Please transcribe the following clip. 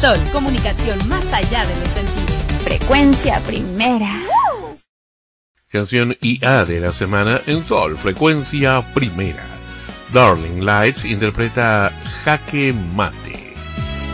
Sol, comunicación más allá de los sentidos. Frecuencia primera. Canción IA de la semana en Sol, frecuencia primera. Darling Lights interpreta Jaque Mate.